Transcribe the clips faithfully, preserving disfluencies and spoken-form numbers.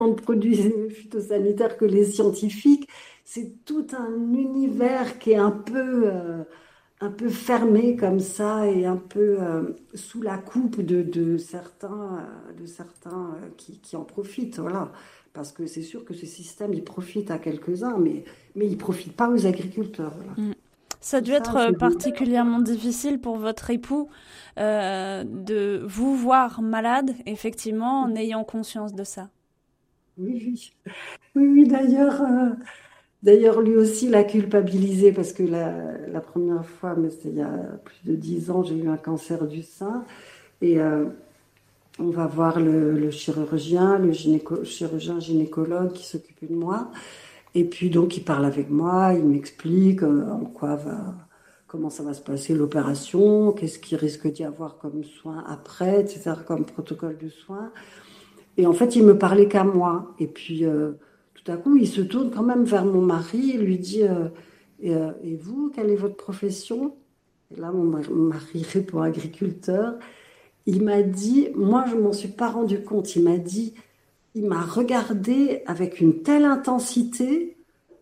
de produits phytosanitaires que les scientifiques. C'est tout un univers qui est un peu, euh, un peu fermé comme ça et un peu euh, sous la coupe de, de certains, euh, de certains euh, qui, qui en profitent. Voilà. Parce que c'est sûr que ce système, il profite à quelques-uns, mais, mais il ne profite pas aux agriculteurs. Voilà. Mm. Ça a Tout dû ça, être euh, c'est des- particulièrement difficile pour votre époux euh, de vous voir malade, effectivement, en ayant conscience de ça. Oui, oui. Oui, oui, d'ailleurs, euh, d'ailleurs, lui aussi l'a culpabilisé parce que la, la première fois, mais c'était il y a plus de dix ans, j'ai eu un cancer du sein. Et euh, on va voir le, le chirurgien, le gynéco, chirurgien gynécologue qui s'occupait de moi. Et puis donc il parle avec moi, il m'explique euh, en quoi va, comment ça va se passer l'opération, qu'est-ce qu'il risque d'y avoir comme soins après, et cetera, comme protocole de soins. Et en fait, il me parlait qu'à moi. Et puis euh, tout à coup, il se tourne quand même vers mon mari et lui dit euh, et, euh, et vous, quelle est votre profession? Et là, mon mari mari répond agriculteur. Il m'a dit, moi je m'en suis pas rendu compte, il m'a dit, il m'a regardé avec une telle intensité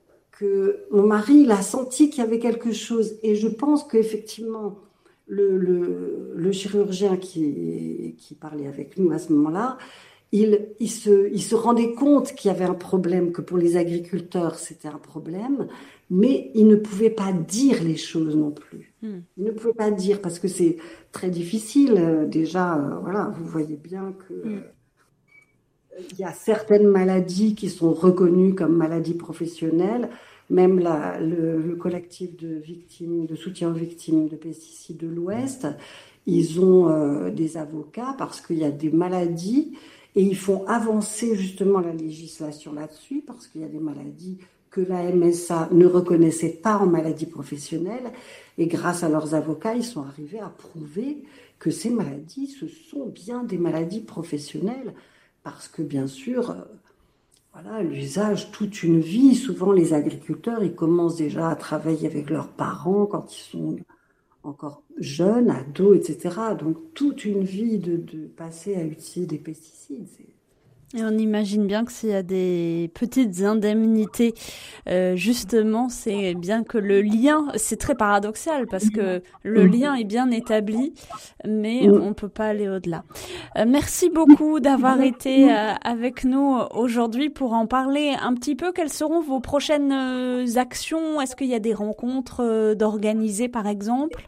que mon mari, il a senti qu'il y avait quelque chose. Et je pense qu'effectivement, le, le, le chirurgien qui, qui parlait avec nous à ce moment-là, il, il, se, il se rendait compte qu'il y avait un problème, que pour les agriculteurs, c'était un problème, mais il ne pouvait pas dire les choses non plus. Mm. Il ne pouvait pas dire parce que c'est très difficile. euh, Déjà, euh, voilà, vous voyez bien que Mm. euh, il y a certaines maladies qui sont reconnues comme maladies professionnelles. Même la, le, le collectif de victimes, de soutien aux victimes de pesticides de l'Ouest, ils ont euh, des avocats parce qu'il y a des maladies et ils font avancer justement la législation là-dessus parce qu'il y a des maladies que la M S A ne reconnaissait pas en maladies professionnelles et grâce à leurs avocats, ils sont arrivés à prouver que ces maladies, ce sont bien des maladies professionnelles parce que bien sûr, euh, voilà, l'usage toute une vie, souvent les agriculteurs, ils commencent déjà à travailler avec leurs parents quand ils sont encore jeunes, ados, et cetera. Donc toute une vie de, de passer à utiliser des pesticides. C'est... Et on imagine bien que s'il y a des petites indemnités, euh, justement, c'est bien que le lien, c'est très paradoxal parce que le lien est bien établi, mais on ne peut pas aller au-delà. Euh, merci beaucoup d'avoir été euh, avec nous aujourd'hui pour en parler un petit peu. Quelles seront vos prochaines euh, actions? Est-ce qu'il y a des rencontres euh, d'organiser, par exemple?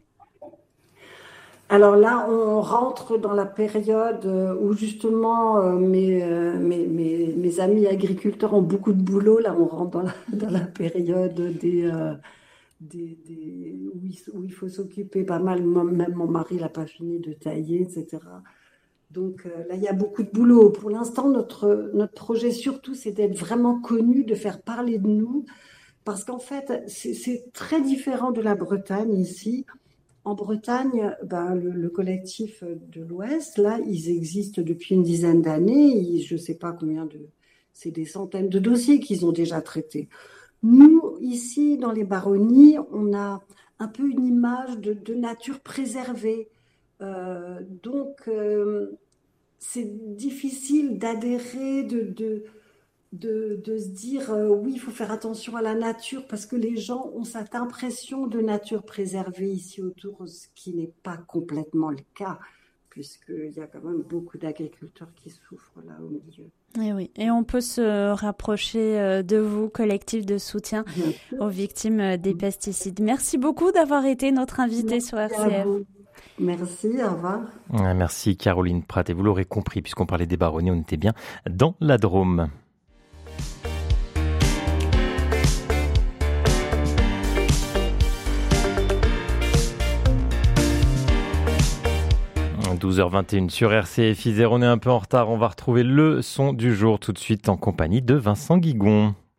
Alors là, on rentre dans la période euh, où justement euh, mes, euh, mes, mes, mes amis agriculteurs ont beaucoup de boulot. Là, on rentre dans la, dans la période des, euh, des, des- où il, où il faut s'occuper pas mal. Moi, même mon mari n'a pas fini de tailler, et cetera. Donc euh, là, il y a beaucoup de boulot. Pour l'instant, notre, notre projet surtout, c'est d'être vraiment connu, de faire parler de nous, parce qu'en fait, c'est c'est très différent de la Bretagne ici. En Bretagne, ben, le, le collectif de l'Ouest, là, ils existent depuis une dizaine d'années. Ils- Je ne sais pas combien de... C'est des centaines de dossiers qu'ils ont déjà traités. Nous, ici, dans les baronnies, on a un peu une image de, de nature préservée. Euh, donc, euh, c'est difficile d'adhérer, de, de, de, de se dire euh, oui, il faut faire attention à la nature parce que les gens ont cette impression de nature préservée ici autour, ce qui n'est pas complètement le cas, puisqu'il y a quand même beaucoup d'agriculteurs qui souffrent là au milieu. Et oui, et on peut se rapprocher euh, de vous, collectif de soutien Bien sûr. aux victimes euh, des pesticides. Merci beaucoup d'avoir été notre invité sur Merci à R C F. vous. Merci, au revoir. Ouais, merci Caroline Pratt. Et vous l'aurez compris, puisqu'on parlait des baronnies, on était bien dans la Drôme. douze heures vingt et une sur R C F Isère, on est un peu en retard, on va retrouver le son du jour tout de suite en compagnie de Vincent Guigon.